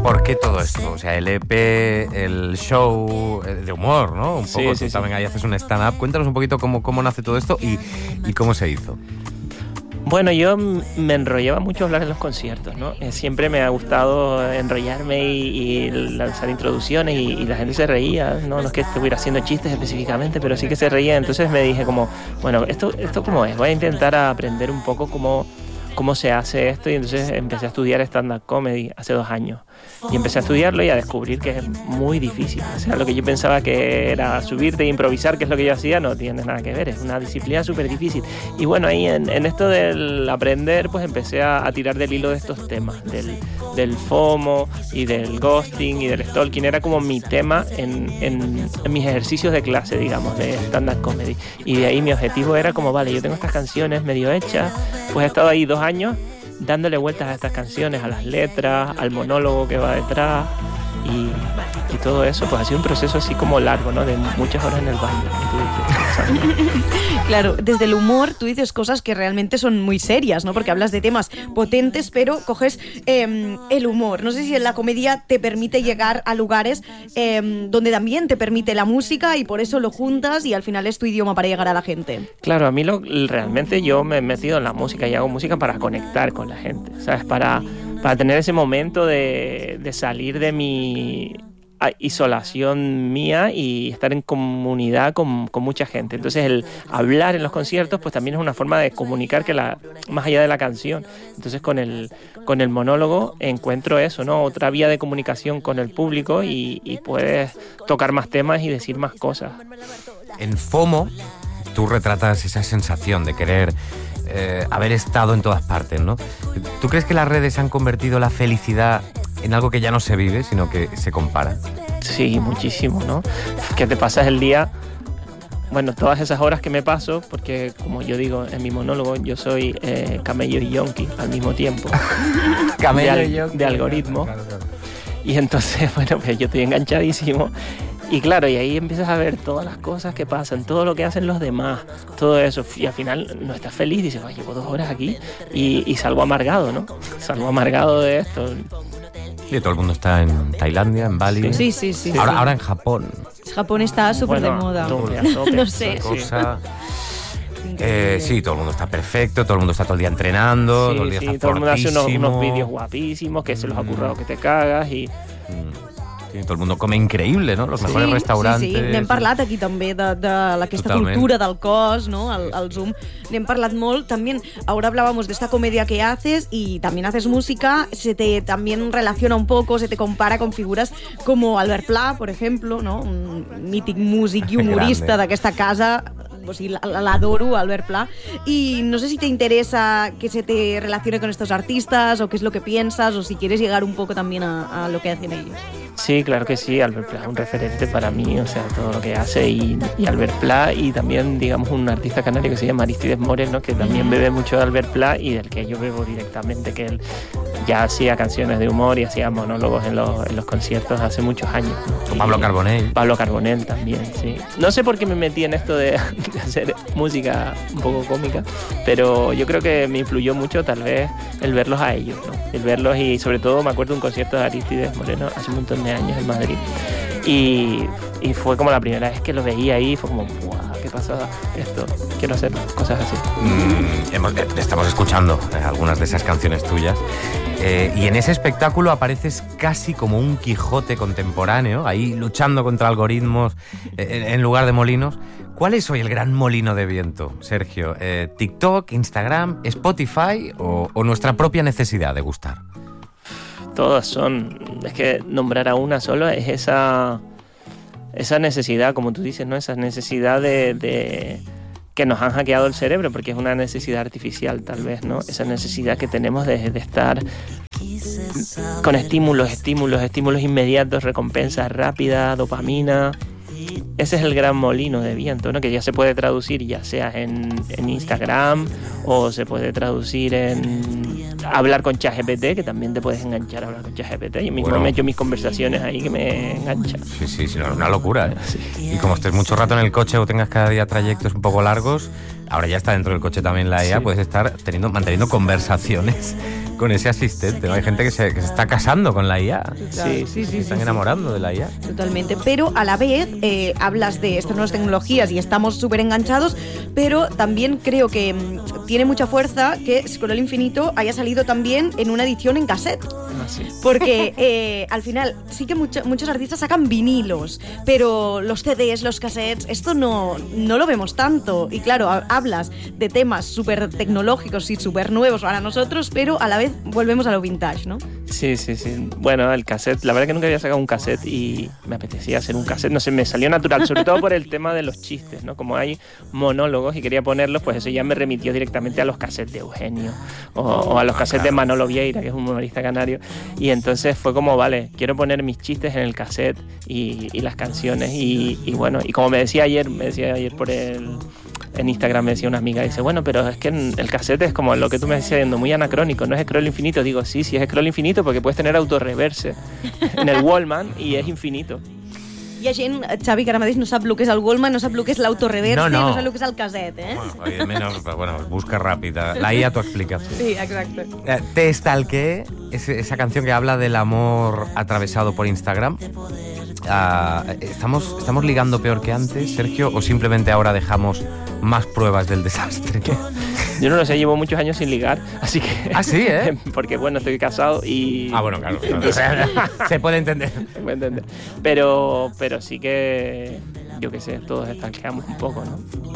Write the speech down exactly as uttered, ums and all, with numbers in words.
¿Por qué todo esto? O sea, el E P, el show de humor, ¿no? Un poco, sí, tú sí, también sí. ahí haces un stand-up. Cuéntanos un poquito cómo, cómo nace todo esto y, y cómo se hizo. Bueno, yo me enrollaba mucho a hablar en los conciertos, ¿no? Eh, siempre me ha gustado enrollarme y, y lanzar introducciones y, y la gente se reía, ¿no? No es que estuviera haciendo chistes específicamente, pero sí que se reía. Entonces me dije como, bueno, ¿esto, esto cómo es? Voy a intentar aprender un poco cómo, cómo se hace esto y entonces empecé a estudiar stand-up comedy hace dos años. Y empecé a estudiarlo y a descubrir que es muy difícil. O sea, lo que yo pensaba que era subirte e improvisar, que es lo que yo hacía, no tiene nada que ver. Es una disciplina súper difícil. Y bueno, ahí en, en esto del aprender, pues empecé a, a tirar del hilo de estos temas. Del, del FOMO y del ghosting y del stalking. Era como mi tema en, en, en mis ejercicios de clase, digamos, de stand-up comedy. Y de ahí mi objetivo era como, vale, yo tengo estas canciones medio hechas. Pues he estado ahí dos años dándole vueltas a estas canciones, a las letras, al monólogo que va detrás y, y todo eso, pues ha sido un proceso así como largo, ¿no? De muchas horas en el baño. Claro, desde el humor tú dices cosas que realmente son muy serias, ¿no? Porque hablas de temas potentes, pero coges eh, el humor. No sé si en la comedia te permite llegar a lugares eh, donde también te permite la música y por eso lo juntas y al final es tu idioma para llegar a la gente. Claro, a mí lo, realmente yo me he metido en la música y hago música para conectar con la gente, ¿sabes? Para, para tener ese momento de, de salir de mi isolación mía y estar en comunidad con, con mucha gente. Entonces el hablar en los conciertos pues también es una forma de comunicar que la, más allá de la canción. Entonces con el, con el monólogo encuentro eso, ¿no? Otra vía de comunicación con el público y, y puedes tocar más temas y decir más cosas. En FOMO tú retratas esa sensación de querer eh, haber estado en todas partes, ¿no? ¿Tú crees que las redes han convertido la felicidad en algo que ya no se vive, sino que se compara? Sí, muchísimo, ¿no? Que te pasas el día, bueno, todas esas horas que me paso, porque como yo digo en mi monólogo, yo soy eh, camello y yonki al mismo tiempo. Camello de, y yonki. De algoritmo. Y entonces, bueno, pues yo estoy enganchadísimo. Y claro, y ahí empiezas a ver todas las cosas que pasan, todo lo que hacen los demás, todo eso. Y al final no estás feliz, dices, oye, llevo dos horas aquí y, y salgo amargado, ¿no? Salgo amargado de esto. Sí, todo el mundo está en Tailandia, en Bali. Sí, sí, sí. Ahora, sí. ahora en Japón. Japón está súper bueno, de moda. Tope, tope. No sé. Cosa... Eh, sí, todo el mundo está perfecto, todo el mundo está todo el día entrenando, Sí, todo el día sí, está todo el mundo hace unos, fortísimo. unos vídeos guapísimos que se los ha currado que te cagas y... Sí, todo el mundo come increïble, no? Los mejores sí, restaurantes. Sí, sí, n'hem parlat aquí també de, de aquesta Totalment. cultura del cos, ¿no? Al, al Zoom. N'hem parlat molt. También, ahora hablábamos de esta comedia que haces y también haces música. Se te también relaciona un poco, se te compara con figuras como Albert Pla, por ejemplo, ¿no? Un mític músic i humorista d'aquesta casa. O sigui, l'adoro, Albert Pla. Y no sé si te interesa que se te relacione con estos artistas o qué es lo que piensas o si quieres llegar un poco también a, a lo que hacen ellos. Sí, claro que sí, Albert Pla es un referente para mí, o sea, todo lo que hace y, y Albert Pla y también, digamos, un artista canario que se llama Aristides Moreno, que también bebe mucho de Albert Pla y del que yo bebo directamente, que él ya hacía canciones de humor y hacía monólogos en los, en los conciertos hace muchos años, ¿no? Con Pablo Carbonell. Pablo Carbonell también, sí. No sé por qué me metí en esto de, de hacer música un poco cómica, pero yo creo que me influyó mucho tal vez el verlos a ellos, ¿no? El verlos y sobre todo me acuerdo de un concierto de Aristides Moreno hace un montón de años en Madrid y, y fue como la primera vez que lo veía ahí, fue como, ¡guau! ¿Qué pasa esto? Quiero hacer cosas así. Mm, hemos, estamos escuchando eh, algunas de esas canciones tuyas eh, y en ese espectáculo apareces casi como un Quijote contemporáneo, ahí luchando contra algoritmos eh, en lugar de molinos. ¿Cuál es hoy el gran molino de viento, Sergio? Eh, ¿TikTok, Instagram, Spotify o, o nuestra propia necesidad de gustar? Todas son, es que nombrar a una solo es esa, esa necesidad, como tú dices, ¿no? Esa necesidad de, de que nos han hackeado el cerebro, porque es una necesidad artificial tal vez, ¿no? Esa necesidad que tenemos de, de estar con estímulos, estímulos, estímulos inmediatos, recompensa rápida, dopamina. Ese es el gran molino de viento, ¿no? Que ya se puede traducir ya sea en, en Instagram o se puede traducir en hablar con ChatGPT, que también te puedes enganchar a hablar con ChatGPT. Yo mismo Bueno. me he hecho mis conversaciones ahí que me enganchan. Sí, sí, sí, no, es una locura, ¿eh? Sí. Y como estés mucho rato en el coche o tengas cada día trayectos un poco largos, ahora ya está dentro del coche también la I A, sí. Puedes estar teniendo, manteniendo conversaciones con ese asistente. ¿No? Hay gente que se, que se está casando con la I A. Sí, sí, sí. Se están sí, enamorando sí. de la I A. Totalmente. Pero a la vez eh, hablas de estas nuevas tecnologías y estamos súper enganchados, pero también creo que mmm, tiene mucha fuerza que Scroll Infinito haya salido también en una edición en cassette. Ah, sí. Porque eh, al final sí que mucho, muchos artistas sacan vinilos, pero los C Ds, los cassettes, esto no, no lo vemos tanto. Y claro, hablas de temas súper tecnológicos y súper nuevos para nosotros, pero a la vez volvemos a lo vintage, ¿no? Sí, sí, sí. Bueno, el cassette, la verdad que nunca había sacado un cassette y me apetecía hacer un cassette. No sé, me salió natural, sobre todo por el tema de los chistes, ¿no? Como hay monólogos y quería ponerlos, pues eso ya me remitió directamente a los cassettes de Eugenio o, o a los cassettes de Manolo Vieira, que es un humorista canario. Y entonces fue como, vale, quiero poner mis chistes en el cassette y, y las canciones. Y, y bueno, y como me decía ayer, me decía ayer por el... En Instagram me decía una amiga, dice, bueno, pero es que el cassette es como lo que tú me decías, diciendo, muy anacrónico, no es scroll infinito. Digo, sí, sí es scroll infinito porque puedes tener autorreverse en el Wallman y es infinito. Hi ha gent, Xavi, que ara mateix no sap el que és el Wallman, no sap el que és l'autoreverse, no, no. no sap el que és el cassette, ¿eh? Bueno, evidentemente, bueno, busca rápida. La I A t'ho explica. Sí, exacto. Eh, Te stalkeé, esa canción que habla del amor atravesado por Instagram. Uh, ¿estamos, ¿Estamos ligando peor que antes, Sergio, o simplemente ahora dejamos más pruebas del desastre? Yo no lo sé, llevo muchos años sin ligar, así que... Ah, sí, ¿eh? Porque, bueno, estoy casado y... Ah, bueno, claro. No, se puede entender. Se puede entender. Pero, pero sí que, yo qué sé, todos stalkeamos un poco, ¿no?